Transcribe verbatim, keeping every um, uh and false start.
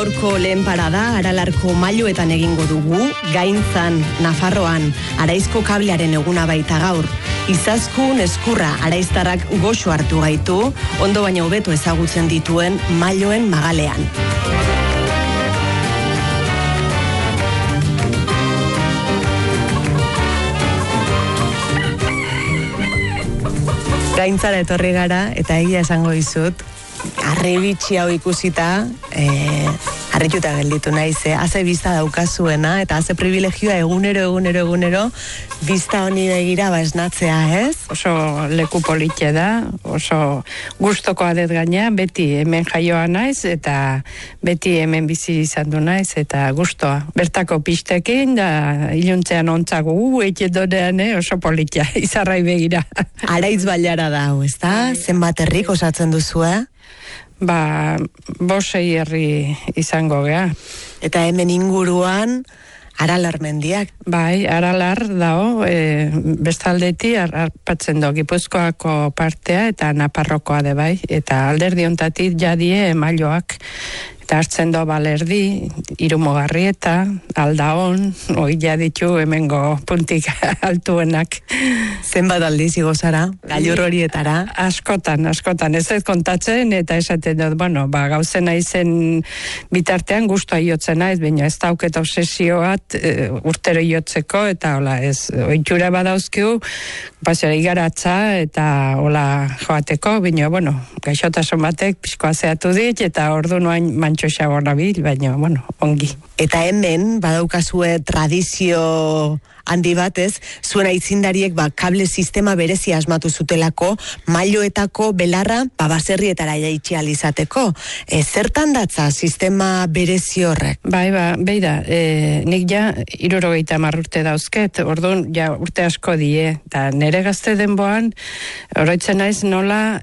Gaurko lehen parada Aralarko mailuetan egingo dugu, Gaintzan, Nafarroan, Araizko kablearen eguna baita gaur. Izaskun eskurra araiztarrak goxo hartu gaitu, ondo baina hobeto ezagutzen dituen mailuen magalean. Gaintzara etorri gara, eta egia esango dizut, harribitxi hau ikusita, eh, harrituta gelditu naiz, eh? Haze bizta daukazuena, eta haze privilegioa egunero, egunero, egunero, bizta honi begira esnatzea, ez? Oso leku politia da, oso gustokoa dut gaina, beti hemen jaioa naiz, eta beti hemen bizi izan du naiz, eta gustoa. Bertako pistekin, da iluntzean ontzagu, eke donean, eh? Oso politia, izarrai begira. Araitz bailara da, ez da? Zenbat herrik osatzen duzu, eh? Ba, bosei herri izango gea. Eta hemen inguruan, Aralar mendiak. Bai, Aralar dao, e, bestaldeti arpatzen do, Gipuzkoako partea eta Naparrokoa de bai, eta alderdi ontatik jadie emailoak, eta hartzen do Balerdi, Irumogarrieta, Aldaon, hoi jaditu hemengo puntik altuenak. Zenbat aldiz igo zara, gailur horietara? Askotan, askotan, ez ez kontatzen, eta esaten dut, bueno, ba, gauzen naizen bitartean guztua iotzen naiz, baina ez dauket obsesio bat e, urtero iotzeko, eta hola, ez, oitura badauzkiu, pasiora igaratza, eta hola joateko, baina, bueno, gaixotasun batek pixkoa zeatu dit, eta ordu noain mantxo xaborra bil, baina, bueno, ongi. Eta hemen, badaukazue tradizio handi batez, zuen aitzindariek ba, kable sistema berezi asmatu zutelako, mailoetako belarra ba, baserrietara jaitsi alizateko. E, zertan datza sistema berezi horrek? Bai, ba, beida, e, nik ja hirurogeita hamar urte dauzket, orduan ja urte asko die, eta nere gazte denboan, oroitzen naiz nola